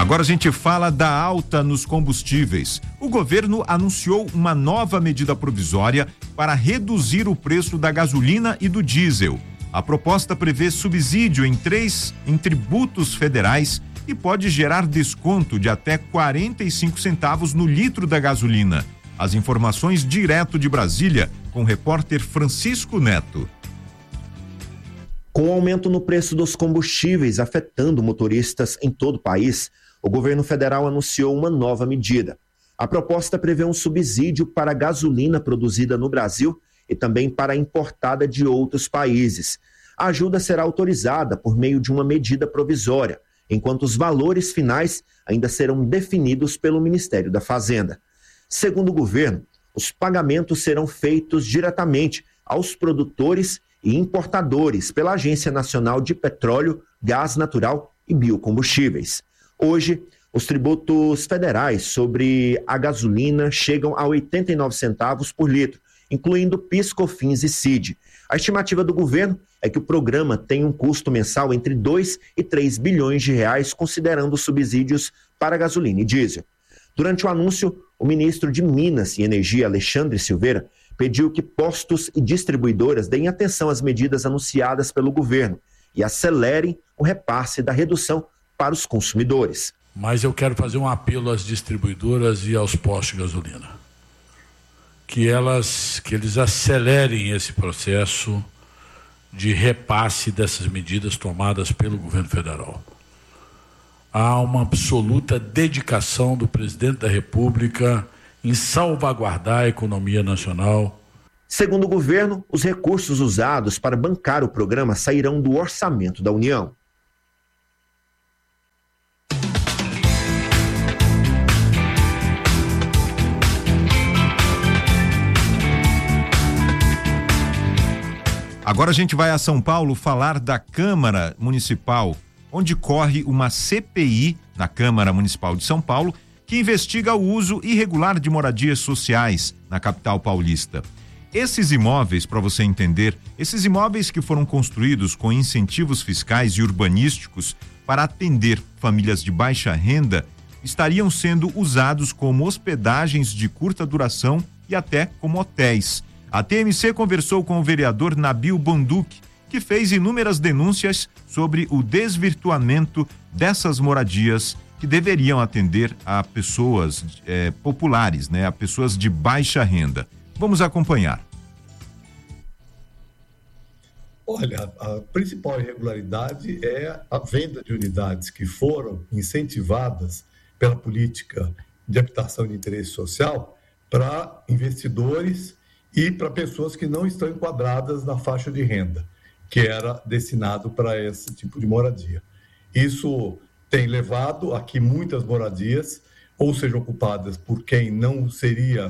Agora a gente fala da alta nos combustíveis. O governo anunciou uma nova medida provisória para reduzir o preço da gasolina e do diesel. A proposta prevê subsídio em tributos federais e pode gerar desconto de até 45 centavos no litro da gasolina. As informações direto de Brasília, com o repórter Francisco Neto. Com o aumento no preço dos combustíveis afetando motoristas em todo o país, o governo federal anunciou uma nova medida. A proposta prevê um subsídio para a gasolina produzida no Brasil e também para a importada de outros países. A ajuda será autorizada por meio de uma medida provisória, enquanto os valores finais ainda serão definidos pelo Ministério da Fazenda. Segundo o governo, os pagamentos serão feitos diretamente aos produtores e importadores pela Agência Nacional de Petróleo, Gás Natural e Biocombustíveis. Hoje, os tributos federais sobre a gasolina chegam a 89 centavos por litro, incluindo PIS, COFINS e CID. A estimativa do governo é que o programa tem um custo mensal entre 2 e 3 bilhões de reais, considerando subsídios para gasolina e diesel. Durante o anúncio, o ministro de Minas e Energia, Alexandre Silveira, pediu que postos e distribuidoras deem atenção às medidas anunciadas pelo governo e acelerem o repasse da redução para os consumidores. Mas eu quero fazer um apelo às distribuidoras e aos postos de gasolina. Que eles acelerem esse processo de repasse dessas medidas tomadas pelo governo federal. Há uma absoluta dedicação do presidente da República em salvaguardar a economia nacional. Segundo o governo, os recursos usados para bancar o programa sairão do orçamento da União. Agora a gente vai a São Paulo falar da Câmara Municipal, onde corre uma CPI na Câmara Municipal de São Paulo, que investiga o uso irregular de moradias sociais na capital paulista. Esses imóveis, para você entender, esses imóveis que foram construídos com incentivos fiscais e urbanísticos para atender famílias de baixa renda, estariam sendo usados como hospedagens de curta duração e até como hotéis. A TMC conversou com o vereador Nabil Bonduque, que fez inúmeras denúncias sobre o desvirtuamento dessas moradias que deveriam atender a pessoas populares, a pessoas de baixa renda. Vamos acompanhar. Olha, a principal irregularidade é a venda de unidades que foram incentivadas pela política de habitação de interesse social para investidores e para pessoas que não estão enquadradas na faixa de renda, que era destinado para esse tipo de moradia. Isso tem levado a que muitas moradias ou sejam ocupadas por quem não seria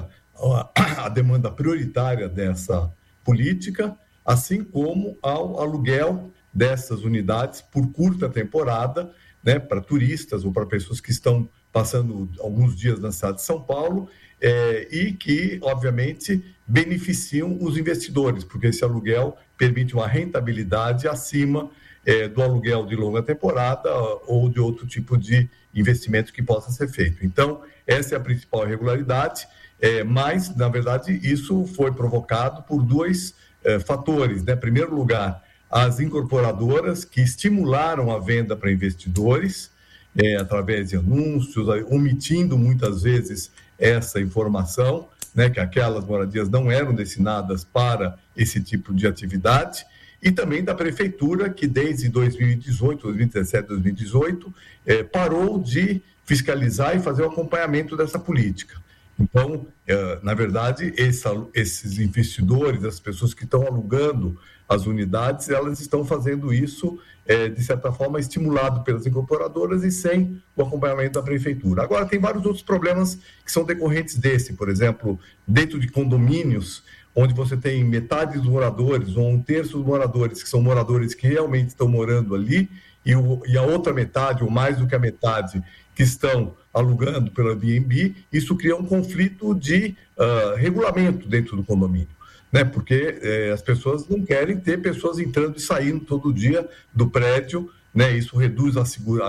a demanda prioritária dessa política, assim como ao aluguel dessas unidades por curta temporada, para turistas ou para pessoas que estão passando alguns dias na cidade de São Paulo, e que, obviamente, beneficiam os investidores, porque esse aluguel permite uma rentabilidade acima do aluguel de longa temporada ou de outro tipo de investimento que possa ser feito. Então, essa é a principal irregularidade, mas, na verdade, isso foi provocado por dois fatores. Em primeiro lugar, as incorporadoras que estimularam a venda para investidores, através de anúncios, omitindo muitas vezes essa informação, que aquelas moradias não eram destinadas para esse tipo de atividade, e também da prefeitura, que desde 2018, 2017, 2018, parou de fiscalizar e fazer o acompanhamento dessa política. Então, na verdade, esses investidores, as pessoas que estão alugando as unidades, elas estão fazendo isso, de certa forma, estimulado pelas incorporadoras e sem o acompanhamento da prefeitura. Agora, tem vários outros problemas que são decorrentes desse. Por exemplo, dentro de condomínios, onde você tem metade dos moradores ou um terço dos moradores que são moradores que realmente estão morando ali e a outra metade, ou mais do que a metade, que estão alugando pela Airbnb, isso cria um conflito de regulamento dentro do condomínio, porque as pessoas não querem ter pessoas entrando e saindo todo dia do prédio, né? Isso reduz a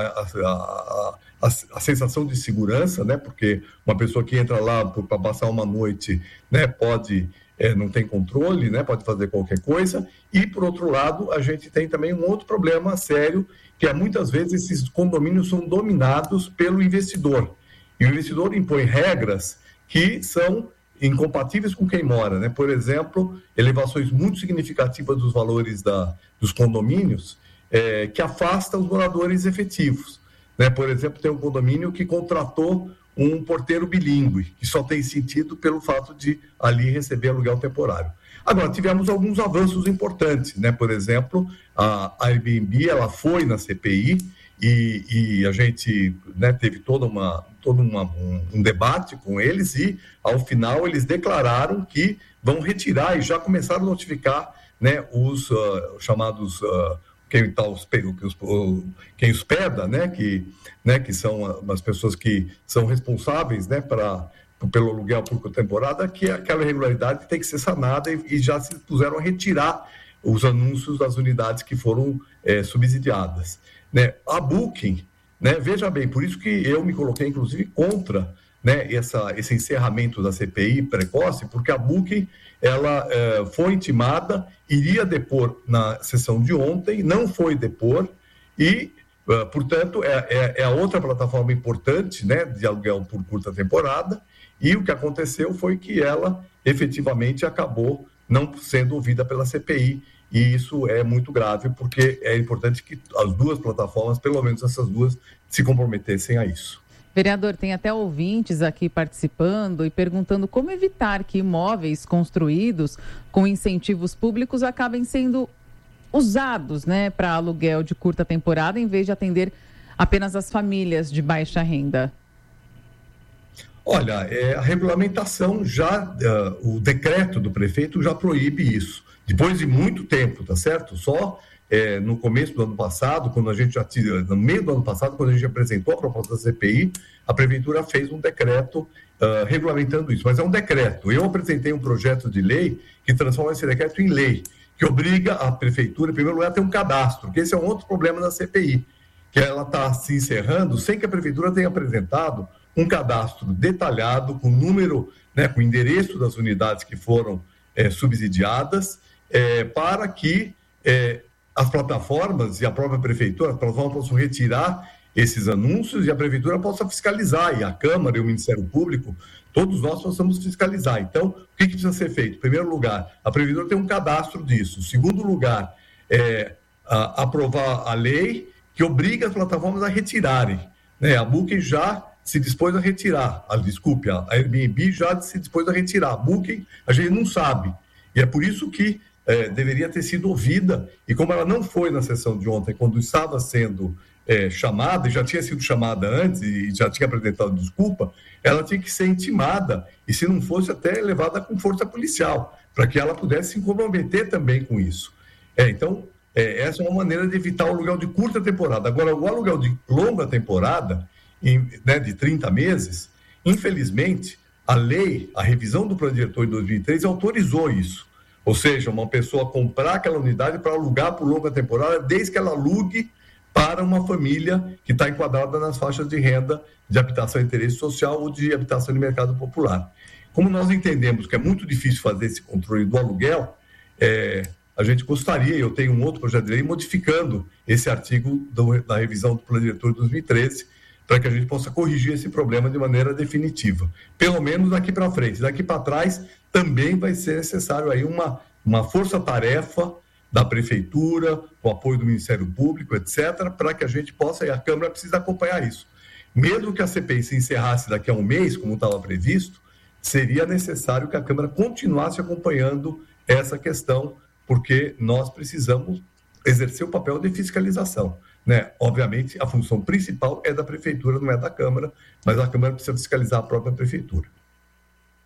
sensação de segurança, né? Porque uma pessoa que entra lá para passar uma noite, né, não tem controle, né? Pode fazer qualquer coisa. E, por outro lado, a gente tem também um outro problema sério, que é muitas vezes esses condomínios são dominados pelo investidor. E o investidor impõe regras que são incompatíveis com quem mora, né? Por exemplo, elevações muito significativas dos valores dos condomínios, que afastam os moradores efetivos, né? Por exemplo, tem um condomínio que contratou um porteiro bilíngue, que só tem sentido pelo fato de ali receber aluguel temporário. Agora, tivemos alguns avanços importantes, né? Por exemplo, a Airbnb, ela foi na CPI e a gente, né, teve todo um debate com eles e, ao final, eles declararam que vão retirar e já começaram a notificar, né, os chamados... quem hospeda, né, que são as pessoas que são responsáveis, né, pelo aluguel por temporada, que aquela irregularidade tem que ser sanada e já se puseram a retirar os anúncios das unidades que foram subsidiadas, né? A Booking, né, veja bem, por isso que eu me coloquei, inclusive, contra, né, esse encerramento da CPI precoce, porque a Booking, ela foi intimada, iria depor na sessão de ontem, não foi depor e, portanto, é a outra plataforma importante, né, de aluguel por curta temporada, e o que aconteceu foi que ela efetivamente acabou não sendo ouvida pela CPI, e isso é muito grave, porque é importante que as duas plataformas, pelo menos essas duas, se comprometessem a isso. Vereador, tem até ouvintes aqui participando e perguntando como evitar que imóveis construídos com incentivos públicos acabem sendo usados, né, para aluguel de curta temporada, em vez de atender apenas as famílias de baixa renda. Olha, a regulamentação o decreto do prefeito já proíbe isso. Depois de muito tempo, tá certo? Só no começo do ano passado, no meio do ano passado, quando a gente apresentou a proposta da CPI, a prefeitura fez um decreto regulamentando isso. Mas é um decreto. Eu apresentei um projeto de lei que transforma esse decreto em lei, que obriga a prefeitura, em primeiro lugar, a ter um cadastro, que esse é um outro problema da CPI, que ela está se encerrando sem que a prefeitura tenha apresentado um cadastro detalhado, com número, né, com endereço das unidades que foram subsidiadas, para que as plataformas e a própria prefeitura, as plataformas possam retirar esses anúncios e a prefeitura possa fiscalizar, e a Câmara e o Ministério Público, todos nós possamos fiscalizar. Então, o que precisa ser feito? Em primeiro lugar, a prefeitura tem um cadastro disso. Em segundo lugar, aprovar a lei que obriga as plataformas a retirarem, né? A Booking já se dispôs a retirar, a Airbnb já se dispôs a retirar. A Booking, a gente não sabe. E é por isso que deveria ter sido ouvida, e como ela não foi na sessão de ontem, quando estava sendo chamada, e já tinha sido chamada antes, e já tinha apresentado desculpa, ela tinha que ser intimada, e se não fosse até levada com força policial, para que ela pudesse se comprometer também com isso. Então, essa é uma maneira de evitar o aluguel de curta temporada. Agora, o aluguel de longa temporada, né, de 30 meses, infelizmente, a lei, a revisão do plano diretor em 2003 autorizou isso. Ou seja, uma pessoa comprar aquela unidade para alugar por longa temporada, desde que ela alugue para uma família que está enquadrada nas faixas de renda de habitação de interesse social ou de habitação de mercado popular. Como nós entendemos que é muito difícil fazer esse controle do aluguel, a gente gostaria, eu tenho um outro projeto de lei modificando esse artigo da revisão do plano diretor de 2013, para que a gente possa corrigir esse problema de maneira definitiva. Pelo menos daqui para frente. Daqui para trás também vai ser necessário aí uma força-tarefa da Prefeitura, com apoio do Ministério Público, etc., para que a gente possa, e a Câmara precisa acompanhar isso. Mesmo que a CPI se encerrasse daqui a um mês, como estava previsto, seria necessário que a Câmara continuasse acompanhando essa questão, porque nós precisamos exercer o papel de fiscalização, né? Obviamente, a função principal é da Prefeitura, não é da Câmara, mas a Câmara precisa fiscalizar a própria Prefeitura.